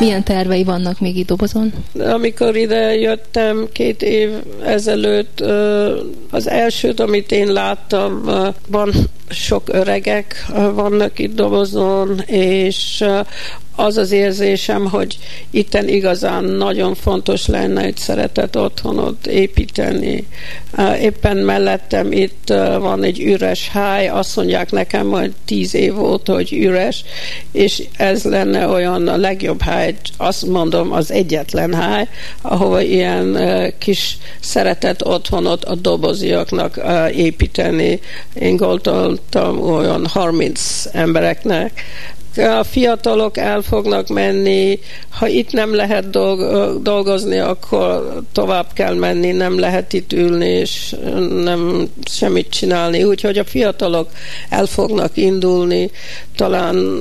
Milyen tervei vannak még itt Dobozon? Amikor ide jöttem 2 év ezelőtt, az elsőt, amit én láttam, van sok öregek vannak itt Dobozon, és az az érzésem, hogy itten igazán nagyon fontos lenne egy szeretett otthonot építeni. Éppen mellettem itt van egy üres hely, azt mondják nekem, hogy 10 év óta, hogy üres, és ez lenne olyan a legjobb hely, azt mondom, az egyetlen hely, ahova ilyen kis szeretett otthonot a doboziaknak építeni. Én gondoltam olyan 30 embereknek. A fiatalok el fognak menni, ha itt nem lehet dolgozni, akkor tovább kell menni, nem lehet itt ülni, és nem semmit csinálni. Úgyhogy a fiatalok el fognak indulni, talán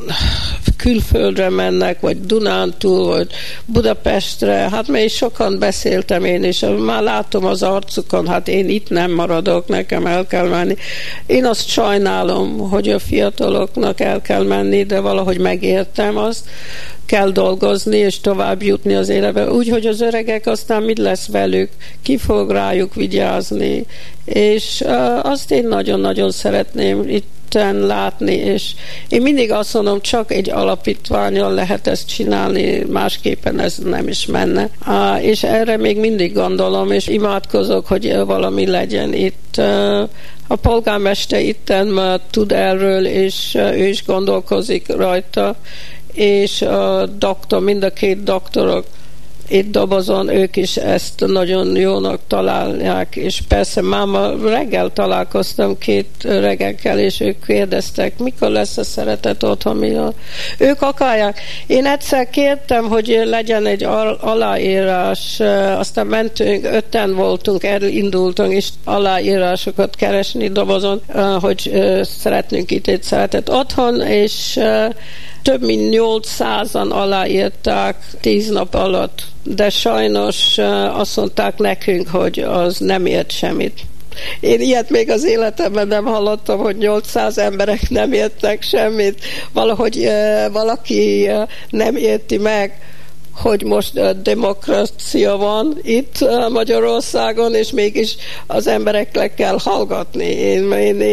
külföldre mennek, vagy Dunántúl, vagy Budapestre. Hát mert sokan beszéltem én, és már látom az arcukon, hát én itt nem maradok, nekem el kell menni. Én azt sajnálom, hogy a fiataloknak el kell menni, de valahogy megértem azt, kell dolgozni és tovább jutni az életbe. Úgyhogy az öregek aztán mit lesz velük, ki fog rájuk vigyázni, és azt én nagyon-nagyon szeretném itten látni, és én mindig azt mondom, csak egy alapítványon lehet ezt csinálni, másképpen ez nem is menne. És erre még mindig gondolom, és imádkozok, hogy valami legyen itt. A polgármester itten tud erről, és ő is gondolkozik rajta, és a doktor, mind a 2 doktorok itt Dobozon, ők is ezt nagyon jónak találják, és persze máma reggel találkoztam 2 öregekkel, és ők kérdeztek, mikor lesz a szeretett otthon, ők akarják. Én egyszer kértem, hogy legyen egy aláírás, aztán mentünk, 5-en voltunk, elindultunk, és aláírásokat keresni Dobozon, hogy szeretnénk itt egy szeretett otthon, és több mint 800-an aláírták 10 nap alatt, de sajnos azt mondták nekünk, hogy az nem ért semmit. Én ilyet még az életemben nem hallottam, hogy 800 emberek nem értek semmit. Valahogy valaki nem érti meg, hogy most demokrácia van itt Magyarországon, és mégis az embereknek kell hallgatni. Én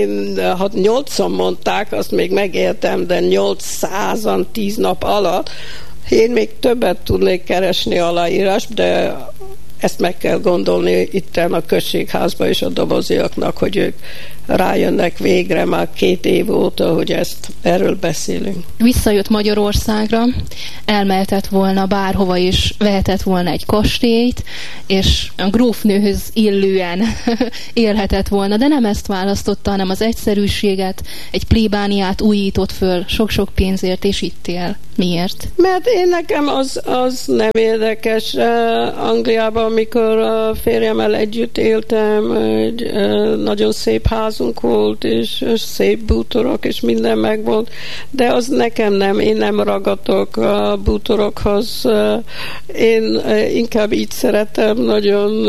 8-an mondták, azt még megértem, de 800-an 10 nap alatt. Én még többet tudnék keresni aláírást, de ezt meg kell gondolni itten a községházban és a doboziaknak, hogy ők rájönnek végre már 2 év óta, hogy erről beszélünk. Visszajött Magyarországra, elmehetett volna bárhova is, vehetett volna egy kastélyt, és a grófnőhöz illően élhetett volna, de nem ezt választotta, hanem az egyszerűséget, egy plébániát újított föl sok-sok pénzért, és itt él. Miért? Mert nekem az nem érdekes. Angliában, amikor a férjemmel együtt éltem, egy nagyon szép házunk volt, és szép bútorok, és minden megvolt, de az nekem nem, én nem ragadok a bútorokhoz. Én inkább így szeretem, nagyon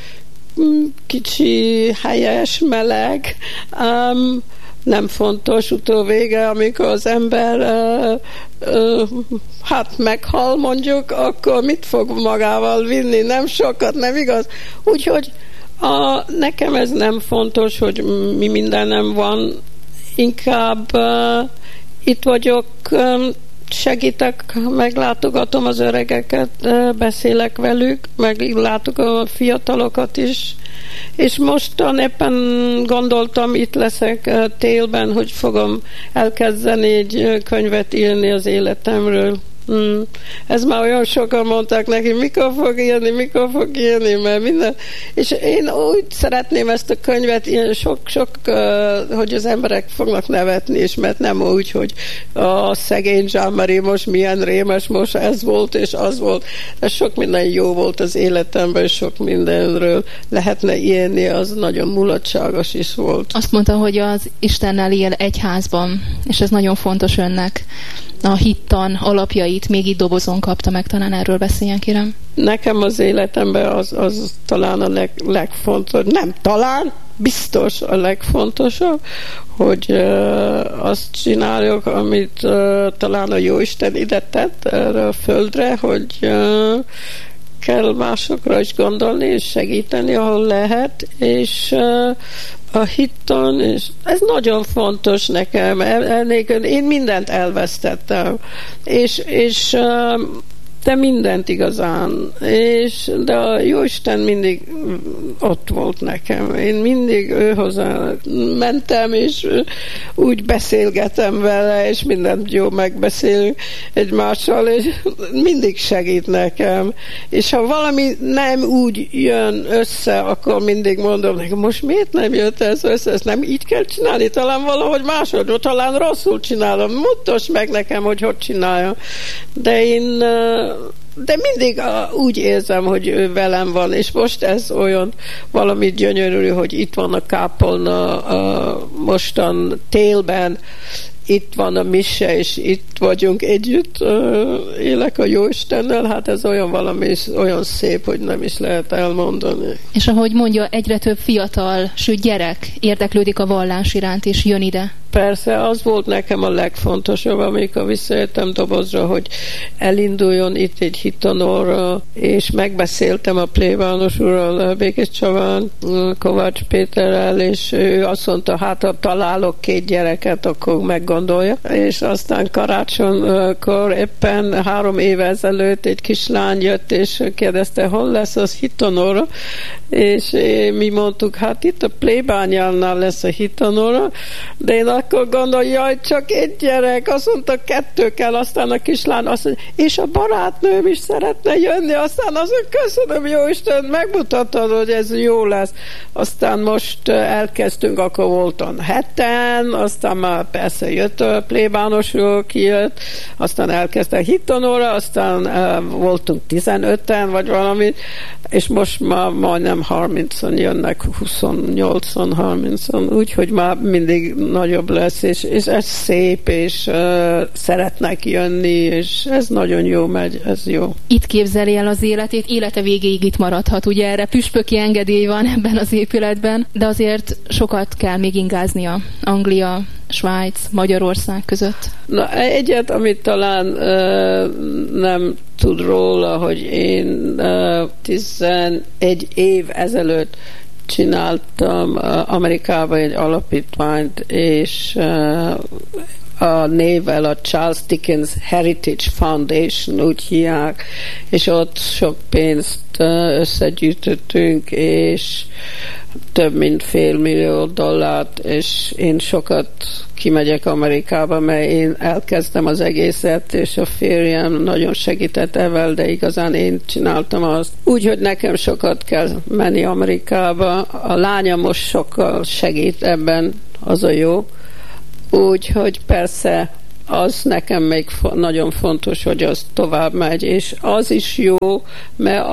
kicsi, helyes, meleg, nem fontos utóvége, amikor az ember hát meghal mondjuk, akkor mit fog magával vinni? Nem sokat, nem igaz? Úgyhogy nekem ez nem fontos, hogy mi mindenem van. Inkább itt vagyok, segítek, meglátogatom az öregeket, beszélek velük, meglátogatom a fiatalokat is, és mostan éppen gondoltam, itt leszek télben, hogy fogom elkezdeni egy könyvet írni az életemről. Ez már olyan sokan mondták neki, mikor fog írni, mert minden. És én úgy szeretném ezt a könyvet, ilyen sok, hogy az emberek fognak nevetni, és mert nem úgy, hogy a szegény Jean-Marie most milyen rémes, most ez volt, és az volt. De sok minden jó volt az életemben, és sok mindenről lehetne írni, az nagyon mulatságos is volt. Azt mondta, hogy az Istennel él egy házban, és ez nagyon fontos önnek. A hittan alapjait még itt Dobozon kapta meg, talán erről beszéljen, kérem. nekem az életemben az talán a legfontosabb, nem talán, biztos a legfontosabb, hogy azt csináljuk, amit talán a Jóisten ide tett erre a földre, hogy kell másokra is gondolni, és segíteni, ahol lehet, és a hiton, és ez nagyon fontos nekem. Én mindent elvesztettem, és de mindent igazán, de a Jóisten mindig ott volt nekem. Én mindig őhozzá mentem, és úgy beszélgetem vele, és mindent jó megbeszélünk egymással, és mindig segít nekem. És ha valami nem úgy jön össze, akkor mindig mondom nekem, most miért nem jött ez össze? Ezt nem így kell csinálni? Talán valahogy máshogy, talán rosszul csinálom. Mutasd meg nekem, hogy csináljam. De mindig úgy érzem, hogy ő velem van, és most ez olyan valami gyönyörű, hogy itt van a kápolna mostan télben, itt van a mise, és itt vagyunk együtt, élek a Jóistennel, hát ez olyan valami, olyan szép, hogy nem is lehet elmondani. És ahogy mondja, egyre több fiatal, sőt gyerek érdeklődik a vallás iránt, és jön ide. Persze, az volt nekem a legfontosabb, amikor visszajöttem Dobozra, hogy elinduljon itt egy hitanóra, és megbeszéltem a plébános úrral, Békés Csabán, Kovács Péterrel, és ő azt mondta, hát ha találok 2 gyereket, akkor meggondolja. És aztán karácsonykor éppen 3 éve ezelőtt egy kislány jött, és kérdezte, hol lesz az hitanóra, és mi mondtuk, hát itt a plébányánál lesz a hitanóra, de én akkor gondolj, jaj, csak 1 gyerek, azt mondta 2 kell, aztán a kislány azt mondja, és a barátnőm is szeretne jönni, aztán azon köszönöm, Jóisten, megmutattad, hogy ez jó lesz. Aztán most elkezdtünk, akkor voltam 7-en, aztán már persze jött a plébánosról, kijött, aztán elkezdte a hitanóra, aztán voltunk 15-en, vagy valamit, és most már majdnem 30-an jönnek, 28-an, 30-an, úgyhogy már mindig nagyobb lesz, és ez szép, és szeretnek jönni, és ez nagyon jó megy, ez jó. Itt képzeli el az életét, élete végéig itt maradhat, ugye erre püspöki engedély van ebben az épületben, de azért sokat kell még ingáznia Anglia, Svájc, Magyarország között. Na, egyet, amit talán nem tud róla, hogy én 11 év ezelőtt csináltam Amerikában egy alapítványt, és a névvel a Charles Dickens Heritage Foundation, úgy hívják, és ott sok pénzt összegyűjtöttünk, és több mint $500 millió, és én sokat kimegyek Amerikába, mert én elkezdtem az egészet, és a férjem nagyon segített ebben, de igazán én csináltam azt. Úgyhogy nekem sokat kell menni Amerikába. A lányom most sokkal segít ebben, az a jó. Úgyhogy persze az nekem még nagyon fontos, hogy az tovább megy, és az is jó, mert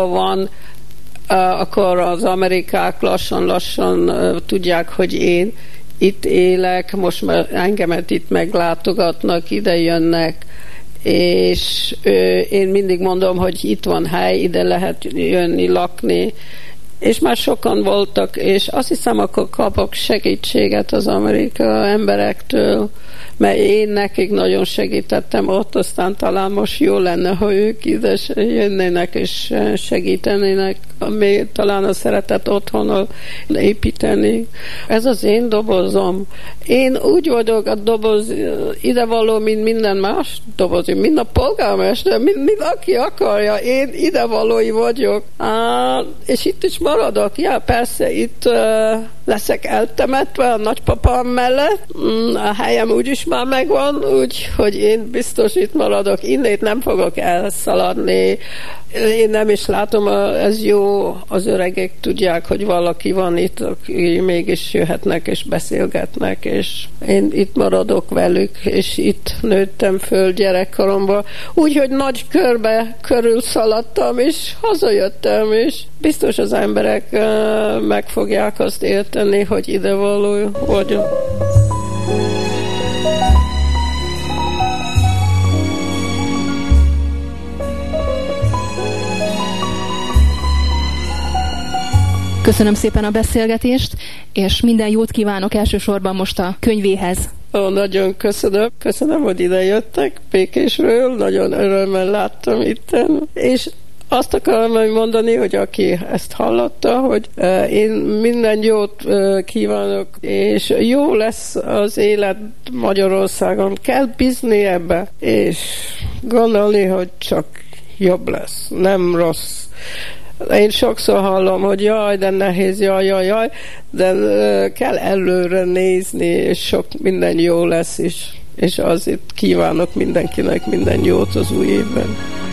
akkor az amerikák lassan tudják, hogy én itt élek, most már engemet itt meglátogatnak, ide jönnek, és én mindig mondom, hogy itt van hely, ide lehet jönni, lakni, és már sokan voltak, és azt hiszem, akkor kapok segítséget az amerikai emberektől, mert én nekik nagyon segítettem ott, aztán talán most jó lenne, ha ők ide jönnének és segítenének, még talán a szeretet otthonol építeni. Ez az én dobozom. Én úgy vagyok a doboz idevaló, mint minden más doboz, mint a polgármester, mint aki akarja. Én idevalói vagyok. És itt is maradok. Ja, persze, itt leszek eltemetve a nagypapám mellett. A helyem úgyis már megvan, úgyhogy én biztos itt maradok. Innét nem fogok elszaladni. Én nem is látom, ez jó, az öregek tudják, hogy valaki van itt, akik mégis jöhetnek és beszélgetnek, és én itt maradok velük, és itt nőttem föl gyerekkoromban. Úgyhogy nagy körbe körül szaladtam, és hazajöttem, és biztos az emberek meg fogják azt érteni, hogy idevaló vagyok. Köszönöm szépen a beszélgetést, és minden jót kívánok elsősorban most a könyvéhez. Nagyon köszönöm. Köszönöm, hogy ide jöttek Békésről. Nagyon örömmel láttam itten. És azt akarom mondani, hogy aki ezt hallotta, hogy én minden jót kívánok, és jó lesz az élet Magyarországon. Kell bízni ebbe, és gondolni, hogy csak jobb lesz, nem rossz. Én sokszor hallom, hogy jaj, de nehéz, jaj, de kell előre nézni, és sok minden jó lesz is. És azért kívánok mindenkinek minden jót az új évben.